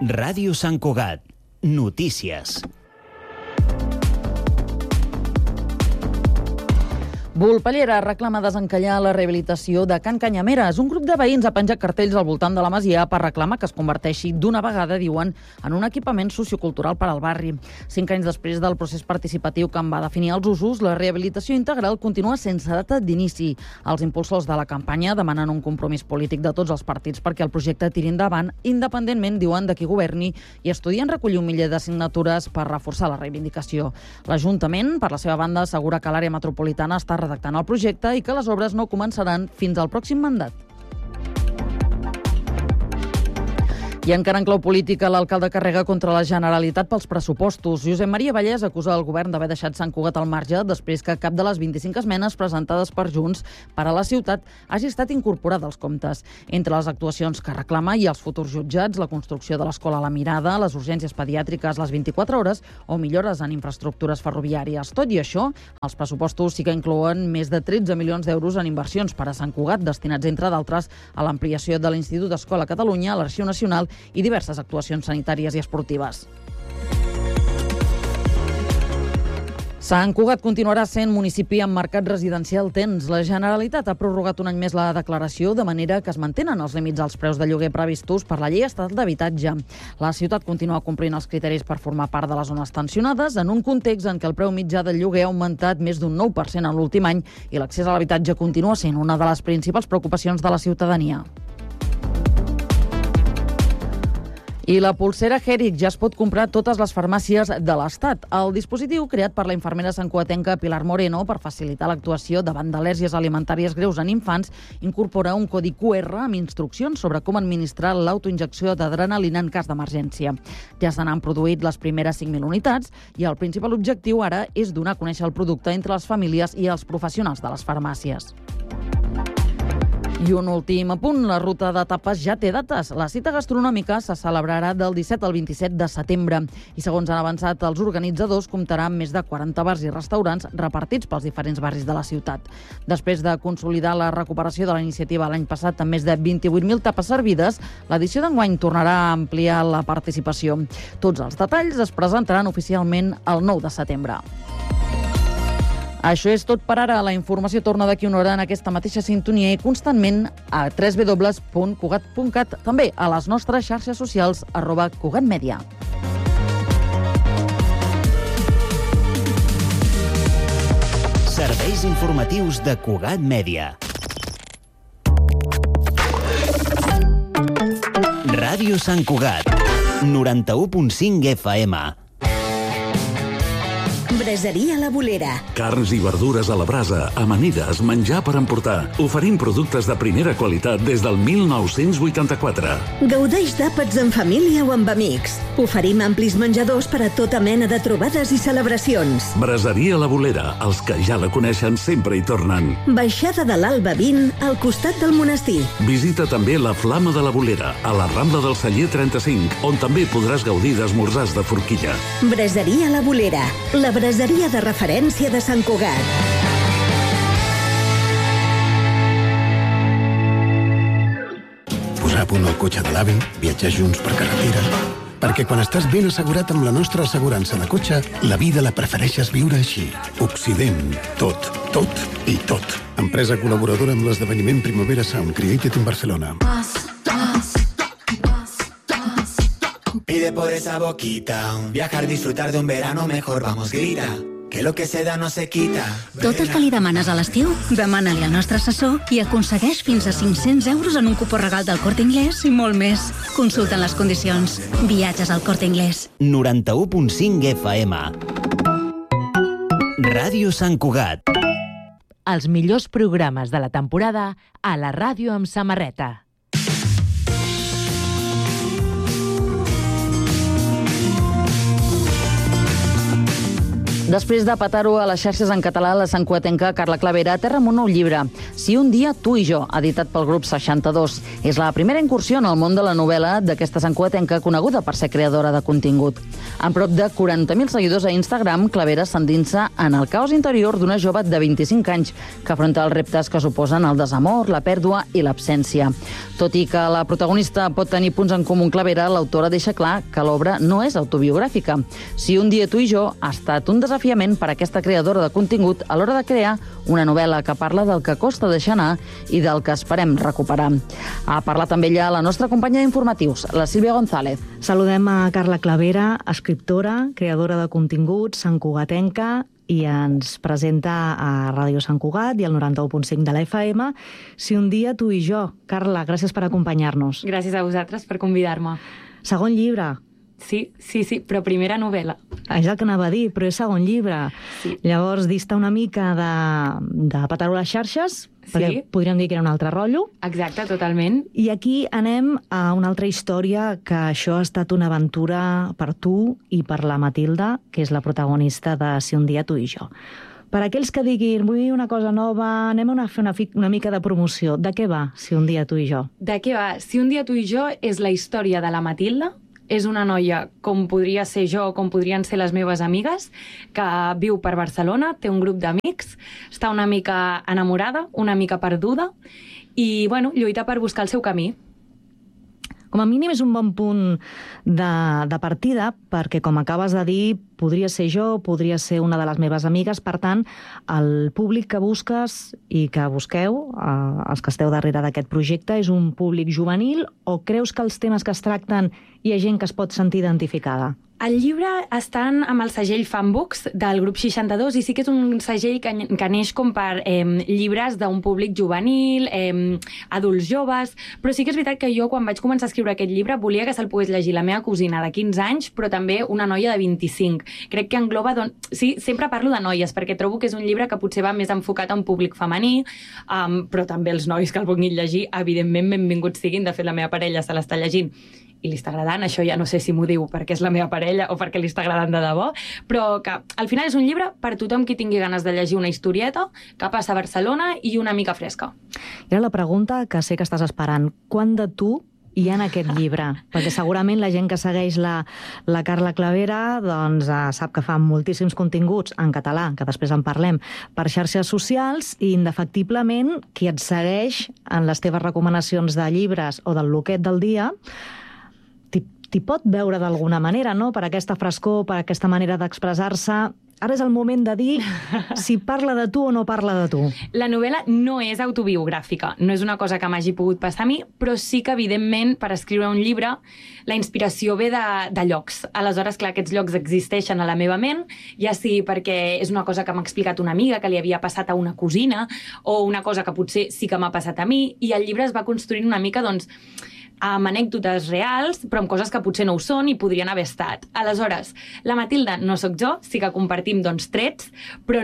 Ràdio Sant Cugat. Notícies. Volpellera reclama desencallar la rehabilitació de Can Canyameres. Un grup de veïns ha penjat cartells al voltant de la masia per reclamar que es converteixi d'una vegada, diuen, en un equipament sociocultural per al barri. 5 anys després del procés participatiu que en va definir els usos, la rehabilitació integral continua sense data d'inici. Els impulsors de la campanya demanen un compromís polític de tots els partits perquè el projecte tiri endavant, independentment, diuen, de qui governi, i estudien recollir 1 miler de signatures per reforçar la reivindicació. L'Ajuntament, per la seva banda, assegura que l'àrea metropolitana està redactant el projecte i que les obres no començaran fins al pròxim mandat. I encara en clau política, l'alcalde carrega contra la Generalitat pels pressupostos. Josep Maria Vallès acusa el govern d'haver deixat Sant Cugat al marge després que cap de les 25 esmenes presentades per Junts per a la ciutat hagi estat incorporada als comptes. Entre les actuacions que reclama hi ha els futurs jutjats, la construcció de l'escola a la Mirada, les urgències pediàtriques, les 24 hores o millores en infraestructures ferroviàries. Tot i això, els pressupostos sí que inclouen més de 13 milions d'euros en inversions per a Sant Cugat, destinats, entre d'altres, a l'ampliació de l'Institut d'Escola Catalunya, l'Arxiu Nacional i diverses actuacions sanitàries i esportives. Sant Cugat continuarà sent municipi amb mercat residencial tens. La Generalitat ha prorrogat un any més la declaració, de manera que es mantenen els límits als preus de lloguer previstos per la Llei Estatal d'Habitatge. La ciutat continua complint els criteris per formar part de les zones tensionades, en un context en què el preu mitjà del lloguer ha augmentat més d'un 9% en l'últim any i l'accés a l'habitatge continua sent una de les principals preocupacions de la ciutadania. I la polsera Heric ja es pot comprar a totes les farmàcies de l'Estat. El dispositiu, creat per la infermera santcugatenca Pilar Moreno per facilitar l'actuació davant d'al·lèrgies alimentàries greus en infants, incorpora un codi QR amb instruccions sobre com administrar l'autoinjecció d'adrenalina en cas d'emergència. Ja se n'han produït les primeres 5.000 unitats i el principal objectiu ara és donar a conèixer el producte entre les famílies i els professionals de les farmàcies. I un últim apunt, la ruta de tapes ja té dates. La cita gastronòmica se celebrarà del 17 al 27 de setembre i, segons han avançat els organitzadors, comptarà amb més de 40 bars i restaurants repartits pels diferents barris de la ciutat. Després de consolidar la recuperació de la iniciativa l'any passat amb més de 28.000 tapes servides, l'edició d'enguany tornarà a ampliar la participació. Tots els detalls es presentaran oficialment el 9 de setembre. Això és tot per ara. La informació torna d'aquí una hora en aquesta mateixa sintonia i constantment a www.cugat.cat, també a les nostres xarxes socials @cugatmedia. Serveis informatius de Cugat Mèdia. Ràdio Sant Cugat, 91.5 FM. Braseria La Bolera. Carns i verdures a la brasa, amanides, menjar per emportar. Oferim productes de primera qualitat des del 1984. Gaudeix d'àpats en família o amb amics. Oferim amplis menjadors per a tota mena de trobades i celebracions. Braseria La Bolera. Els que ja la coneixen sempre hi tornen. Baixada de l'Alba 20, al costat del monestir. Visita també la Flama de la Bolera, a la Rambla del Celler 35, on també podràs gaudir d'esmorzars de forquilla. Braseria La Bolera. La braseria de referència de Sant Cugat. Posar a punt el cotxe de l'avi, viatjar junts per carretera. Perquè quan estàs ben assegurat amb la nostra assegurança de cotxe, la vida la prefereixes viure així. Occident. Tot, tot i tot. Empresa col·laboradora amb l'esdeveniment Primavera Sound Created in Barcelona. Pide por esa boquita, viajar, disfrutar de un verano mejor, vamos, grita, que lo que se da no se quita. Tot el que li demanes a l'estiu, demana-li al nostre assessor i aconsegueix fins a 500 euros en un cupó regal del Corte Inglés i molt més. Consulta les condicions. Viatges al Corte Inglés. 91.5 FM. Ràdio Sant Cugat. Els millors programes de la temporada a la ràdio amb samarreta. Després de petar-ho a les xarxes en català, la santcugatenca Carla Clavera té un nou llibre, Si un dia tu i jo, editat pel grup 62. És la primera incursió en el món de la novel·la d'aquesta santcugatenca coneguda per ser creadora de contingut. Amb prop de 40.000 seguidors a Instagram, Clavera s'endinsa en el caos interior d'una jove de 25 anys que afronta els reptes que suposen el desamor, la pèrdua i l'absència. Tot i que la protagonista pot tenir punts en comú amb Clavera, l'autora deixa clar que l'obra no és autobiogràfica. Si un dia tu i jo ha estat un desafiament per a aquesta creadora de contingut a l'hora de crear una novel·la que parla del que costa deixar anar i del que esperem recuperar. Ha parlat amb ella la nostra companya d'informatius, la Sílvia González. Saludem a Carla Clavera, escriptora, creadora de continguts, santcugatenca, i ens presenta a Ràdio Sant Cugat i al 91.5 de la FM Si un dia tu i jo. Carla, gràcies per acompanyar-nos. Gràcies a vosaltres per convidar-me. Segon llibre. Sí, però primera novel·la. És el que anava a dir, però és segon llibre. Sí. Llavors, dista una mica de petar-ho a les xarxes, perquè podríem dir que era un altre rotllo. Exacte, totalment. I aquí anem a una altra història, que això ha estat una aventura per tu i per la Matilda, que és la protagonista de Si un dia tu i jo. Per aquells que diguin, vull una cosa nova, anem a fer una mica de promoció. De què va Si un dia tu i jo? De què va? Si un dia tu i jo és la història de la Matilda. És una noia com podria ser jo, com podrien ser les meves amigues, que viu per Barcelona, té un grup d'amics, està una mica enamorada, una mica perduda, i lluita per buscar el seu camí. Com a mínim és un bon punt de partida, perquè, com acabes de dir, podria ser jo, podria ser una de les meves amigues. Per tant, el públic que busques i que busqueu, els que esteu darrere d'aquest projecte, és un públic juvenil, o creus que els temes que es tracten hi ha gent que es pot sentir identificada? El llibre està amb el segell Fanbooks del grup 62 i sí que és un segell que neix com per llibres d'un públic juvenil, adults joves, però sí que és veritat que jo quan vaig començar a escriure aquest llibre volia que se'l pogués llegir la meva cosina de 15 anys, però també una noia de 25. Crec que engloba... Sí, sempre parlo de noies, perquè trobo que és un llibre que potser va més enfocat a un públic femení, però també els nois que el vulguin llegir, evidentment, benvinguts siguin. De fet, la meva parella se l'està llegint i li està agradant, això ja no sé si m'ho diu perquè és la meva parella o perquè li està agradant de debò, però que al final és un llibre per tothom qui tingui ganes de llegir una historieta que passa a Barcelona i una mica fresca. Era la pregunta que sé que estàs esperant. Quant de tu hi ha en aquest llibre? Perquè segurament la gent que segueix la Carla Clavera doncs, sap que fa moltíssims continguts en català, que després en parlem, per xarxes socials, i indefectiblement qui et segueix en les teves recomanacions de llibres o del loquet del dia t'hi pot veure d'alguna manera, no? Per aquesta frescor, per aquesta manera d'expressar-se. Ara és el moment de dir si parla de tu o no parla de tu. La novel·la no és autobiogràfica, no és una cosa que m'hagi pogut passar a mi, però sí que, evidentment, per escriure un llibre, la inspiració ve de llocs. Aleshores, clar, aquests llocs existeixen a la meva ment, ja sigui perquè és una cosa que m'ha explicat una amiga, que li havia passat a una cosina, o una cosa que potser sí que m'ha passat a mi, i el llibre es va construint una mica, doncs, amb anècdotes reals, però amb coses que potser no ho són i podrien haver estat. Aleshores, la Matilda no sóc jo, sí que compartim doncs, trets, però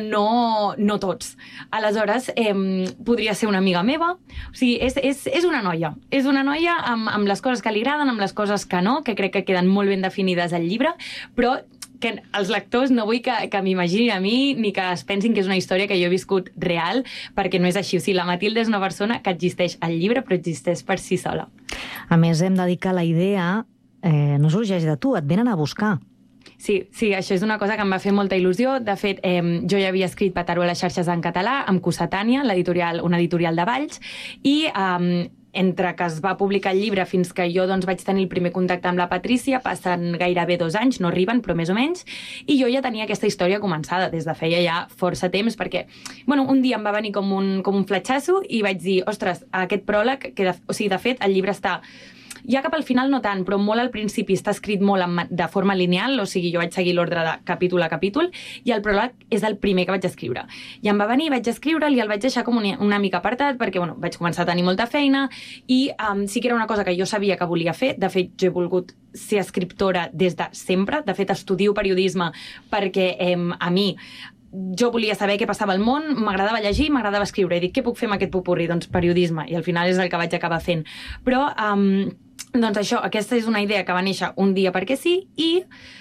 no tots. Aleshores, podria ser una amiga meva. O sigui, és una noia. És una noia amb les coses que li agraden, amb les coses que no, que crec que queden molt ben definides al llibre, però que els lectors no vull que m'imaginin a mi ni que es pensin que és una història que jo he viscut real, perquè no és així. O sigui, la Matilda és una persona que existeix al llibre, però existeix per si sola. A més, hem de dir que la idea no sorgeix de tu, et venen a buscar. Sí, això és una cosa que em va fer molta il·lusió. De fet, jo ja havia escrit Petar-ho a les xarxes en català, amb Cossetània, una editorial de Valls, i entre que es va publicar el llibre fins que jo doncs, vaig tenir el primer contacte amb la Patrícia, passen gairebé 2 anys, no arriben, però més o menys, i jo ja tenia aquesta història començada des de feia ja força temps, perquè un dia em va venir com un fletxasso i vaig dir, ostres, aquest pròleg, de fet, el llibre està... Ja cap al final no tant, però molt al principi està escrit molt de forma lineal, o sigui, jo vaig seguir l'ordre de capítol a capítol, i el pròleg és el primer que vaig escriure. I em va venir, vaig escriure'l i el vaig deixar com una mica apartat, perquè vaig començar a tenir molta feina, i sí que era una cosa que jo sabia que volia fer. De fet, jo he volgut ser escriptora des de sempre. De fet, estudio periodisme perquè a mi jo volia saber què passava al món, m'agradava llegir, m'agradava escriure. He dit, què puc fer amb aquest popurrí? Doncs periodisme, i al final és el que vaig acabar fent. Però, doncs això, aquesta és una idea que va néixer un dia perquè sí, i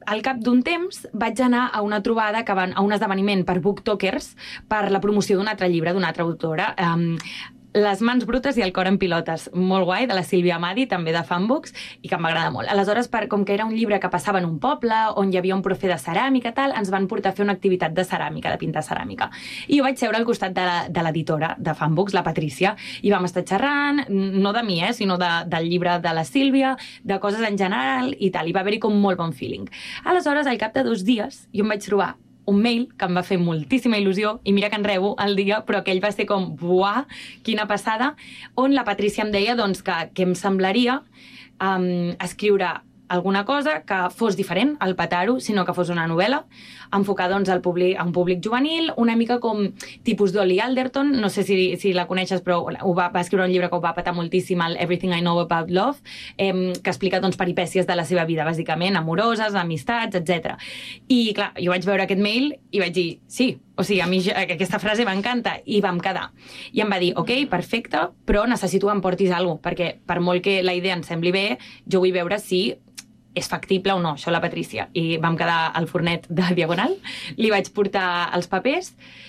al cap d'un temps vaig anar a una trobada, a un esdeveniment per booktokers per la promoció d'un altre llibre, d'una altra autora, Les mans brutes i el cor en pilotes, molt guai, de la Sílvia Amadi, també de Fanbooks, i que m'agrada molt. Aleshores, com que era un llibre que passava en un poble, on hi havia un profe de ceràmica, tal, ens van portar a fer una activitat de ceràmica, de pintar ceràmica. I jo vaig seure al costat de l'editora de Fanbooks, la Patrícia, i vam estar xerrant, no de mi, sinó del llibre de la Sílvia, de coses en general i tal, i va haver-hi com molt bon feeling. Aleshores, al cap de 2 dies, jo em vaig trobar un mail que em va fer moltíssima il·lusió, i mira que en rebo el dia, però aquell va ser com, buah, quina passada, on la Patrícia em deia doncs, que em semblaria escriure alguna cosa que fos diferent al Petaro, sinó que fos una novel·la, enfocada doncs, a un públic juvenil, una mica com tipus Dolly Alderton, no sé si la coneixes, però va escriure un llibre que ho va petar moltíssim, el Everything I Know About Love, que explica doncs, peripècies de la seva vida, bàsicament, amoroses, amistats, etc. I clar, jo vaig veure aquest mail i vaig dir, sí, o sigui, a mi aquesta frase m'encanta, i vam quedar. I em va dir, ok, perfecte, però necessito que em portis alguna cosa, perquè per molt que la idea em sembli bé, jo vull veure si és factible o no, això la Patrícia. I vam quedar al fornet de Diagonal, li vaig portar els papers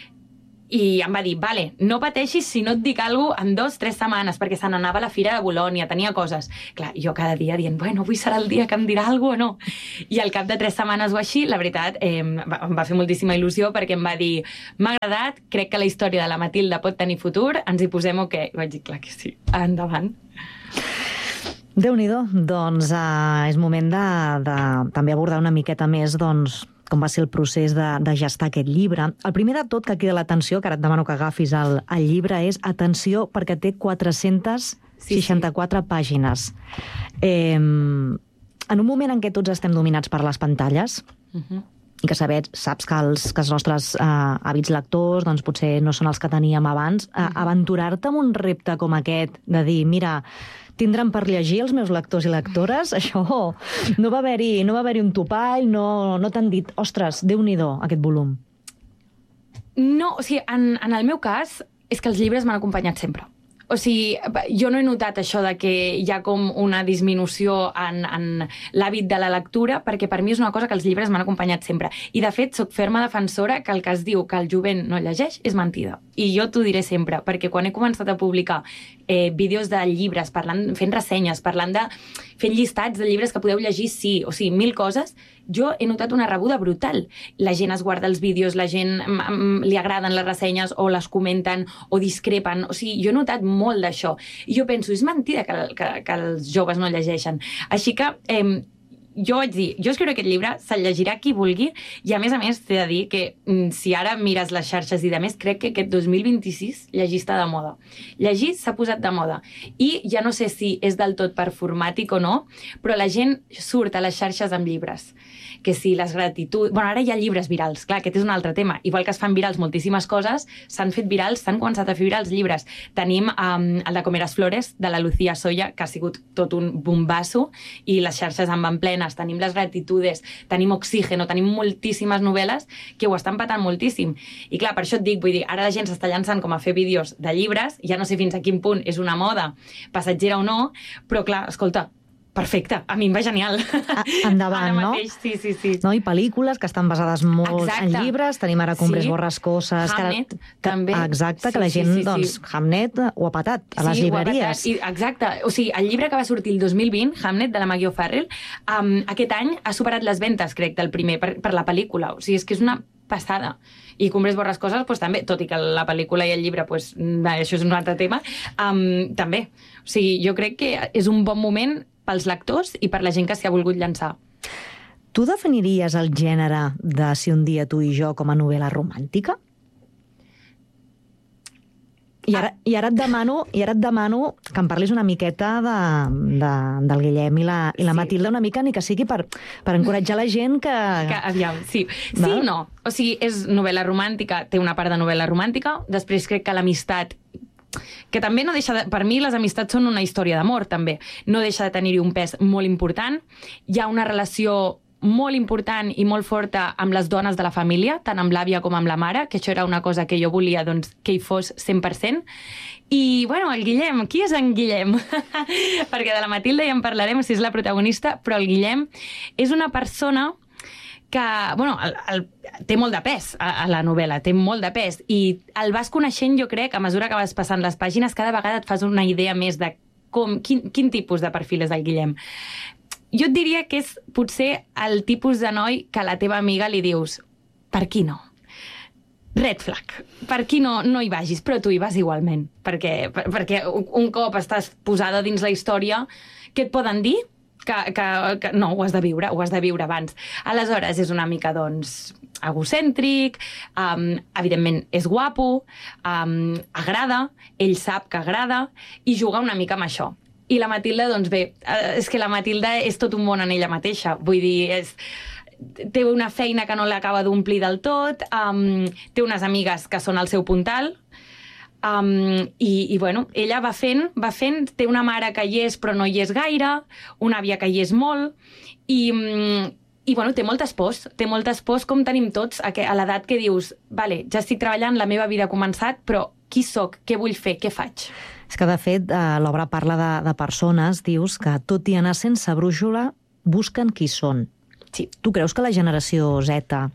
i em va dir, vale, no pateixis si no et dic alguna cosa en 2-3 setmanes, perquè se n'anava a la Fira de Bolònia, tenia coses. Clar, jo cada dia dient, bueno, avui serà el dia que em dirà alguna cosa o no. I al cap de 3 setmanes o així, la veritat, em va fer moltíssima il·lusió, perquè em va dir, m'ha agradat, crec que la història de la Matilda pot tenir futur, ens hi posem o què? I vaig dir, clar que sí, endavant. Déu-n'hi-do, doncs és moment de també abordar una miqueta més doncs, com va ser el procés de gestar aquest llibre. El primer de tot que crida l'atenció, que ara et demano que agafis el llibre, és atenció perquè té 464 pàgines. En un moment en què tots estem dominats per les pantalles, i que saps que els nostres hàbits lectors doncs, potser no són els que teníem abans, aventurar-te en un repte com aquest, de dir, mira, tindran per llegir els meus lectors i lectores, això no va haver-hi un topall, no t'han dit, ostres, Déu-n'hi-do, aquest volum. No, o sigui, en el meu cas, és que els llibres m'han acompanyat sempre. O sigui, jo no he notat això de que hi ha com una disminució en l'hàbit de la lectura, perquè per mi és una cosa que els llibres m'han acompanyat sempre. I, de fet, soc ferma defensora que el que es diu que el jovent no llegeix és mentida. I jo t'ho diré sempre, perquè quan he començat a publicar vídeos de llibres, fent ressenyes, fent llistats de llibres que podeu llegir, sí, o sigui, 1000 coses, jo he notat una rebuda brutal. La gent es guarda els vídeos, la gent li agraden les ressenyes o les comenten o discrepen. O sigui, jo he notat molt d'això. I jo penso, és mentida que els joves no llegeixen. Així que jo vaig dir, jo escriuré aquest llibre, se'l llegirà qui vulgui, i a més t'he de dir que si ara mires les xarxes i de més, crec que aquest 2026 llegir està de moda. Llegir s'ha posat de moda. I ja no sé si és del tot performàtic o no, però la gent surt a les xarxes amb llibres. Que si les gratituds... Bueno, ara hi ha llibres virals, clar, aquest és un altre tema. Igual que es fan virals moltíssimes coses, s'han fet virals, s'han començat a fer virals llibres. Tenim el de Comeras Flores, de la Lucía Soya, que ha sigut tot un bombasso, i les xarxes en van plenes. Tenim les gratitudes, tenim Oxígeno, tenim moltíssimes novel·les que ho estan patant moltíssim. I clar, per això et dic, vull dir, ara la gent s'està llançant com a fer vídeos de llibres, ja no sé fins a quin punt és una moda passatgera o no, però clar, escolta, perfecte, a mi em va genial. Endavant, no? Sí. No? I pel·lícules que estan basades molt en llibres. Tenim ara Cumbres Borrascoses. Hamnet, també. Exacte, que la gent, doncs, Hamnet ho ha patat a les llibreries. Exacte. O sigui, el llibre que va sortir el 2020, Hamnet, de la Maggie O'Farrell, aquest any ha superat les ventes, crec, del primer, per la pel·lícula. O sigui, és que és una passada. I Cumbres Borrascoses, doncs, també, tot i que la pel·lícula i el llibre, doncs, això és un altre tema, també. O sigui, jo crec que és un bon moment pels lectors i per la gent que s'hi ha volgut llançar. Tu definiries el gènere de Si un dia tu i jo com a novel·la romàntica? I ara et demano que em parlis una miqueta del Guillem i la Matilda, una mica, ni que sigui per encoratjar la gent que... Aviam, sí. Sí i no. O sigui, és novel·la romàntica, té una part de novel·la romàntica, després crec que l'amistat, que també no deixa de... Per mi les amistats són una història d'amor, també. No deixa de tenir-hi un pes molt important. Hi ha una relació molt important i molt forta amb les dones de la família, tant amb l'àvia com amb la mare, que això era una cosa que jo volia doncs, que hi fos 100%. I, bueno, el Guillem, qui és en Guillem? Perquè de la Matilda ja en parlarem, si és la protagonista, però el Guillem és una persona que, bueno, té molt de pes a la novel·la, té molt de pes, i el vas coneixent, jo crec, a mesura que vas passant les pàgines, cada vegada et fas una idea més de quin tipus de perfil és el Guillem. Jo et diria que és potser el tipus de noi que a la teva amiga li dius, per qui no? Red flag. Per aquí no hi vagis, però tu hi vas igualment. Perquè un cop estàs posada dins la història, què et poden dir? Que no, ho has de viure abans. Aleshores, és una mica, doncs, egocèntric, evidentment és guapo, agrada, ell sap que agrada, i juga una mica amb això. I la Matilda, doncs bé, és que la Matilda és tot un món en ella mateixa. Vull dir, té una feina que no l'acaba d'omplir del tot, té unes amigues que són al seu puntal, i bueno, ella va fent, té una mare que hi és però no hi és gaire, una àvia que hi és molt, i bueno, té moltes pors com tenim tots a l'edat que dius, vale, ja estic treballant, la meva vida ha començat, però qui soc, què vull fer, què faig? És que, de fet, l'obra parla de persones, dius, que tot i anar sense brúixola, busquen qui són. Sí. Tu creus que la generació Z,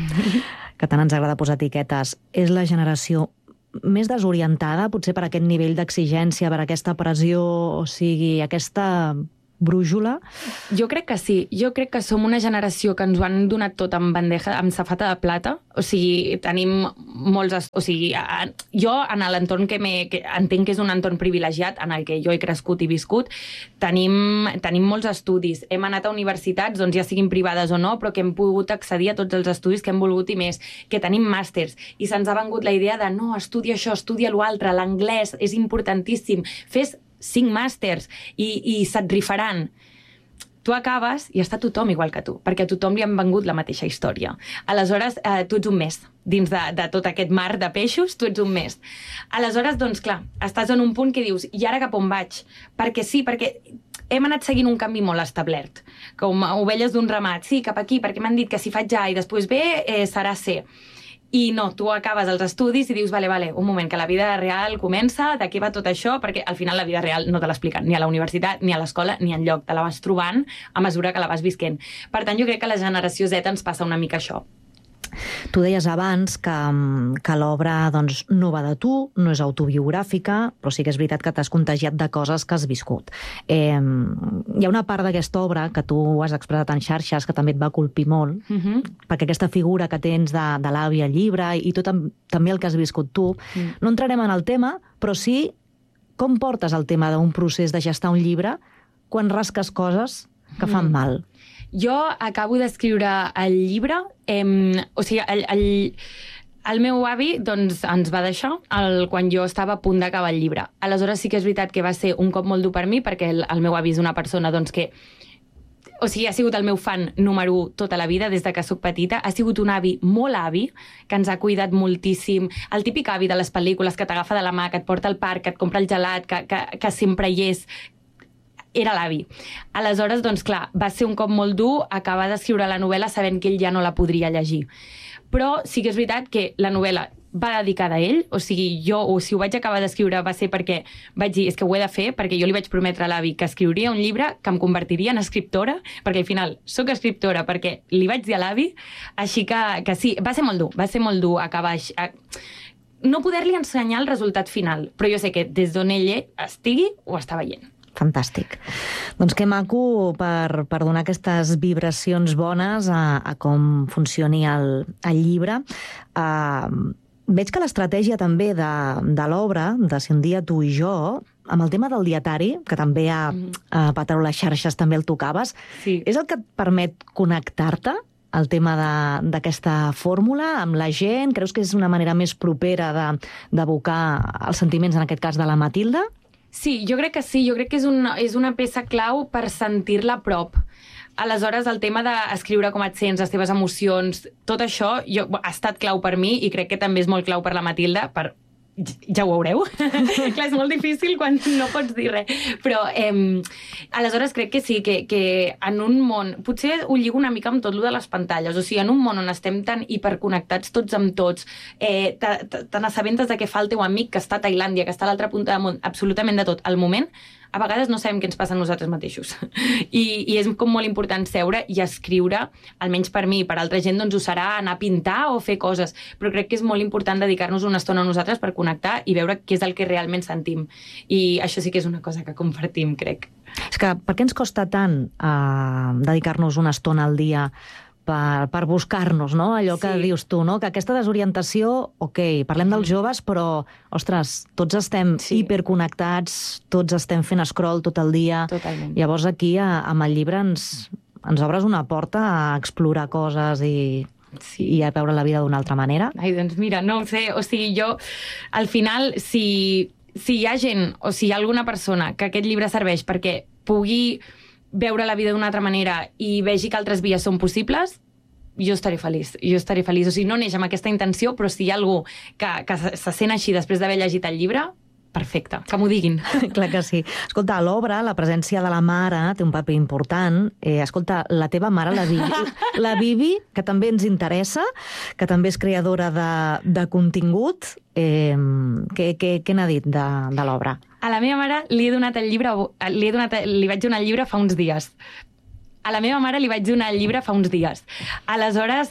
que tant ens agrada posar etiquetes, és la generació més desorientada, potser per aquest nivell d'exigència, per aquesta pressió, o sigui, aquesta brúixola? Jo crec que sí. Jo crec que som una generació que ens ho han donat tot amb bandeja, amb safata de plata. O sigui, tenim molts... O sigui, jo, en l'entorn que entenc que és un entorn privilegiat, en el que jo he crescut i viscut, tenim molts estudis. Hem anat a universitats, doncs ja siguin privades o no, però que hem pogut accedir a tots els estudis que hem volgut i més, que tenim màsters, i se'ns ha vengut la idea de no, estudia això, estudia l'altre, l'anglès és importantíssim, fes 5 màsters i se't rifaran. Tu acabes i està tothom igual que tu, perquè a tothom li han vengut la mateixa història. Aleshores, tu ets un més. Dins de tot aquest mar de peixos, tu ets un més. Aleshores, doncs clar, estàs en un punt que dius, i ara cap on vaig? Perquè sí, perquè hem anat seguint un canvi molt establert, com ovelles d'un ramat. Sí, cap aquí, perquè m'han dit que si faig A i després B, serà C. I no, tu acabes els estudis i dius, vale, un moment, que la vida real comença, de què va tot això? Perquè al final la vida real no te l'expliquen ni a la universitat, ni a l'escola, ni enlloc. Te la vas trobant a mesura que la vas visquent. Per tant, jo crec que a la generació Z ens passa una mica això. Tu deies abans que l'obra doncs, no va de tu, no és autobiogràfica, però sí que és veritat que t'has contagiat de coses que has viscut. Hi ha una part d'aquesta obra que tu has expressat en xarxes que també et va colpir molt, perquè aquesta figura que tens de l'àvia al llibre i tot també el que has viscut tu, no entrarem en el tema, però sí com portes el tema d'un procés de gestar un llibre quan rasques coses que fan mal. Jo acabo d'escriure el llibre, o sigui, el meu avi doncs, ens va deixar quan jo estava a punt d'acabar el llibre. Aleshores sí que és veritat que va ser un cop molt dur per mi, perquè el meu avi és una persona doncs, que... O sigui, ha sigut el meu fan número 1 tota la vida, des de que soc petita. Ha sigut un avi molt avi, que ens ha cuidat moltíssim. El típic avi de les pel·lícules que t'agafa de la mà, que et porta al parc, que et compra el gelat, que sempre hi és... Era l'avi. Aleshores, doncs clar, va ser un cop molt dur acabar d'escriure la novel·la sabent que ell ja no la podria llegir. Però sí que és veritat que la novel·la va dedicada a ell, o sigui, si ho vaig acabar d'escriure va ser perquè vaig dir, és que ho he de fer, perquè jo li vaig prometre a l'avi que escriuria un llibre que em convertiria en escriptora, perquè al final sóc escriptora perquè li vaig dir a l'avi, així que sí, va ser molt dur acabar no poder-li ensenyar el resultat final, però jo sé que des d'on ell estigui ho està veient. Fantàstic. Doncs que maco per donar aquestes vibracions bones a com funcioni el llibre. Veig que l'estratègia també de l'obra, de Si un dia tu i jo, amb el tema del dietari, que també a Pataró les xarxes també el tocaves, sí. És el que et permet connectar-te el tema d'aquesta fórmula amb la gent? Creus que és una manera més propera d'evocar els sentiments, en aquest cas, de la Matilda? Sí, jo crec que sí. Jo crec que és una peça clau per sentir-la a prop. Aleshores, el tema d'escriure com et sents, les teves emocions, tot això ha estat clau per mi i crec que també és molt clau per la Matilda, ja ho veureu. Clar, és molt difícil quan no pots dir res. Però, aleshores, crec que sí, que en un món... Potser ho lligo una mica amb tot lo de les pantalles. O sigui, en un món on estem tan hiperconnectats tots amb tots, te n'assabentes de què fa el teu amic que està a Tailàndia, que està a l'altra punta del món, absolutament de tot. Al moment, a vegades no sabem què ens passa a nosaltres mateixos. I és com molt important seure i escriure, almenys per mi, per altra gent doncs ho serà anar a pintar o fer coses, però crec que és molt important dedicar-nos una estona a nosaltres per connectar i veure què és el que realment sentim. I això sí que és una cosa que compartim, crec. És que per què ens costa tant dedicar-nos una estona al dia per buscar-nos, no? Allò que dius tu, no? Que aquesta desorientació, ok, parlem dels joves, però, ostres, tots estem hiperconnectats, tots estem fent scroll tot el dia. Totalment. Llavors aquí, amb el llibre, ens obres una porta a explorar coses i a veure la vida d'una altra manera. Ai, doncs mira, no ho sé, o sigui, jo, al final, si hi ha gent, o si hi ha alguna persona que aquest llibre serveix perquè pugui veure la vida d'una altra manera i vegi que altres vies són possibles, jo estaré feliç. O sigui, no neix amb aquesta intenció, però si hi ha algú que se sent així després d'haver llegit el llibre, perfecte, que m'ho diguin. Clar que sí. Escolta, a l'obra, la presència de la mare té un paper important. Escolta, la teva mare, la Bibi, que també ens interessa, que també és creadora de contingut, què n'ha dit de l'obra? A la meva mare li vaig donar el llibre fa uns dies. Aleshores,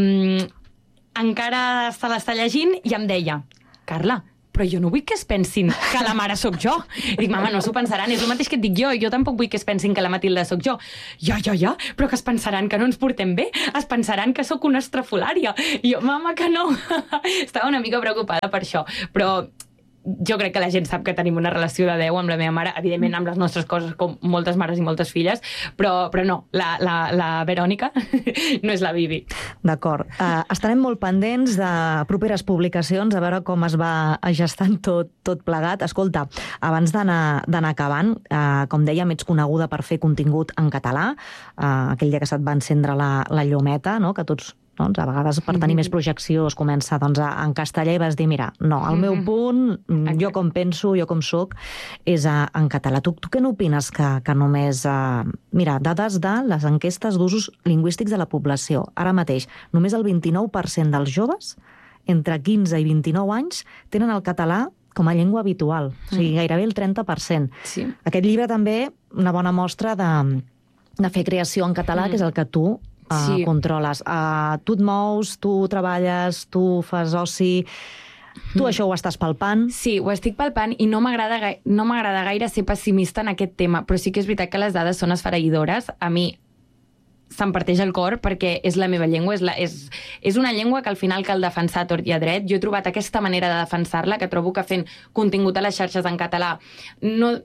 encara se l'està llegint i em deia, Carla, però jo no vull que es pensin que la mare sóc jo. I dic, mama, no s'ho pensaran, és el mateix que et dic jo tampoc vull que es pensin que la Matilda sóc jo. Ja, però que es pensaran que no ens portem bé, es pensaran que sóc una estrafolària. I jo, mama, que no. Estava una mica preocupada per això, però jo crec que la gent sap que tenim una relació de 10 amb la meva mare, evidentment amb les nostres coses, com moltes mares i moltes filles, però no, la Verònica no és la Bibi. D'acord. Estarem molt pendents de properes publicacions, a veure com es va gestant tot plegat. Escolta, abans d'anar acabant, com dèiem, ets coneguda per fer contingut en català, aquell dia que se't va encendre la llumeta, no?, que tots doncs, a vegades per tenir més projecció es comença en castellà i vas dir, mira, no, el meu punt, jo com penso, jo com soc, és en català. Tu què n'opines que només... Mira, dades de les enquestes d'usos lingüístics de la població. Ara mateix, només el 29% dels joves, entre 15 i 29 anys, tenen el català com a llengua habitual. O sigui, gairebé el 30%. Sí. Aquest llibre també, una bona mostra de fer creació en català, que és el que tu controles. Tu et mous, tu treballes, tu fas oci... Tu això ho estàs palpant? Sí, ho estic palpant i no m'agrada gaire ser pessimista en aquest tema, però sí que és veritat que les dades són esfereïdores. A mi se'm parteix el cor perquè és la meva llengua, és una llengua que al final cal defensar a tort i a dret. Jo he trobat aquesta manera de defensar-la, que trobo que fent contingut a les xarxes en català no...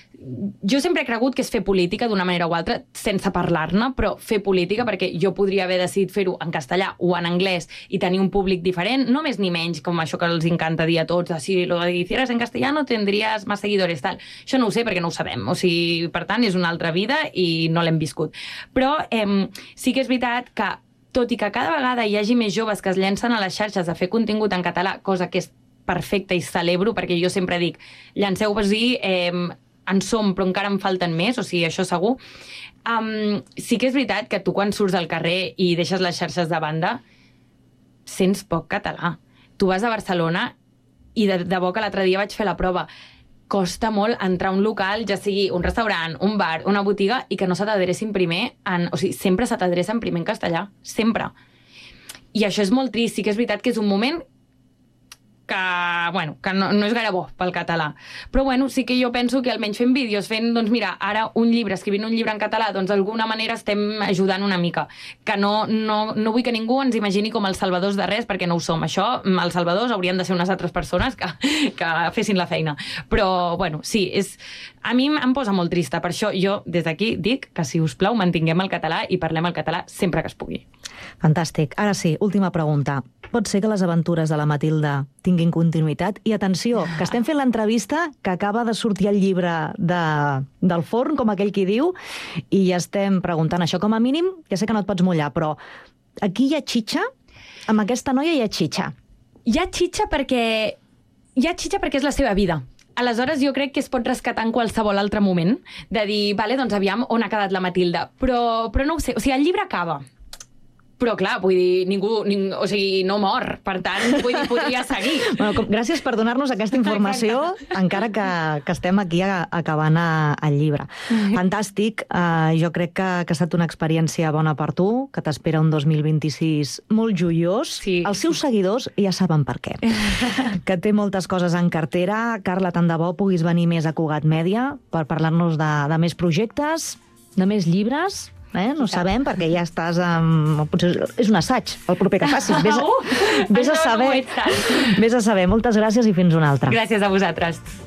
Jo sempre he cregut que és fer política d'una manera o altra, sense parlar-ne, però fer política, perquè jo podria haver decidit fer-ho en castellà o en anglès i tenir un públic diferent, no més ni menys, com això que els encanta dir a tots, si lo hicieras en castellano tendrías más seguidores, tal. Això no ho sé perquè no ho sabem, o sigui, per tant, és una altra vida i no l'hem viscut. Però sí que és veritat que, tot i que cada vegada hi hagi més joves que es llencen a les xarxes a fer contingut en català, cosa que és perfecta i celebro, perquè jo sempre dic, llanceu-vos-hi, en som, però encara en falten més, o sigui, això segur. Sí que és veritat que tu quan surts al carrer i deixes les xarxes de banda, sents poc català. Tu vas a Barcelona i de debò que l'altre dia vaig fer la prova. Costa molt entrar a un local, ja sigui un restaurant, un bar, una botiga, i que no se t'adrecin primer o sigui, sempre se t'adrecen primer en castellà. Sempre. I això és molt trist. Sí que és veritat que és un moment que no és gaire bo pel català. Però bueno, sí que jo penso que almenys fent vídeos, doncs mira, ara escrivint un llibre en català, doncs d'alguna manera estem ajudant una mica. Que no vull que ningú ens imagini com els salvadors de res, perquè no ho som. Això, els salvadors haurien de ser unes altres persones que fessin la feina. Però, bueno, sí, a mi em posa molt trista. Per això jo, des d'aquí, dic que, si us plau, mantinguem el català i parlem el català sempre que es pugui. Fantàstic. Ara sí, última pregunta. Pot ser que les aventures de la Matilda tinguin continuïtat? I atenció, que estem fent l'entrevista, que acaba de sortir el llibre del forn, com aquell qui diu, i ja estem preguntant això. Com a mínim, ja sé que no et pots mullar, però aquí hi ha xitxa? Amb aquesta noia hi ha xitxa? Hi ha xitxa perquè és la seva vida. Aleshores, jo crec que es pot rescatar en qualsevol altre moment, de dir, vale, doncs aviam on ha quedat la Matilda. Però no ho sé, o sigui, el llibre acaba. Però, clar, vull dir, ningú o sigui, no mor. Per tant, vull dir, podria seguir. Bueno, gràcies per donar-nos aquesta informació, encara que estem aquí acabant el llibre. Fantàstic. Jo crec que ha estat una experiència bona per tu, que t'espera un 2026 molt joiós. Sí. Els seus seguidors ja saben per què. Que té moltes coses en cartera. Carla, tant de bo puguis venir més a Cugat Mèdia per parlar-nos de més projectes, de més llibres. No sabem, perquè ja estàs potser és un assaig, el proper que facis. Vés a saber. Moltes gràcies i fins una altra. Gràcies a vosaltres.